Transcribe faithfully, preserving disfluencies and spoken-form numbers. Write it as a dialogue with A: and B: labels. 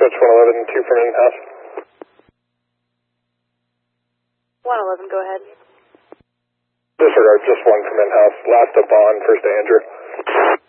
A: dispatch one eleven, two from in-house.
B: one eleven, go ahead.
A: Disregard, just one from in-house. Last up on, first to Andrew.